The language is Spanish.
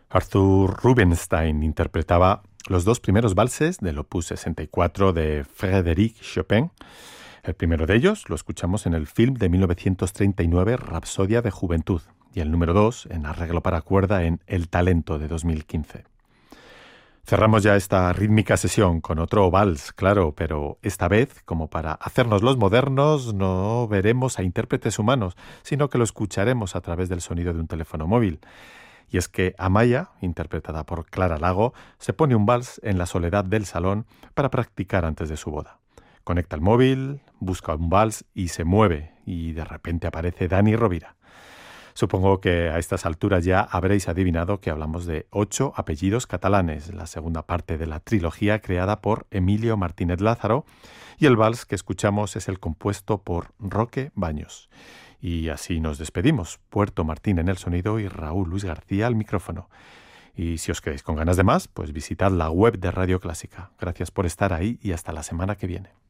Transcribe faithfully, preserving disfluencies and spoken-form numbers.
Arthur Rubinstein interpretaba los dos primeros valses del opus sesenta y cuatro de Frédéric Chopin. El primero de ellos lo escuchamos en el film de mil novecientos treinta y nueve, Rapsodia de Juventud, y el número dos en arreglo para cuerda en El Talento de dos mil quince. Cerramos ya esta rítmica sesión con otro vals, claro, pero esta vez, como para hacernos los modernos, no veremos a intérpretes humanos, sino que lo escucharemos a través del sonido de un teléfono móvil. Y es que Amaya, interpretada por Clara Lago, se pone un vals en la soledad del salón para practicar antes de su boda. Conecta el móvil, busca un vals y se mueve, y de repente aparece Dani Rovira. Supongo que a estas alturas ya habréis adivinado que hablamos de Ocho apellidos catalanes, la segunda parte de la trilogía creada por Emilio Martínez Lázaro, y el vals que escuchamos es el compuesto por Roque Baños. Y así nos despedimos, Puerto Martín en el sonido y Raúl Luis García al micrófono. Y si os quedáis con ganas de más, pues visitad la web de Radio Clásica. Gracias por estar ahí y hasta la semana que viene.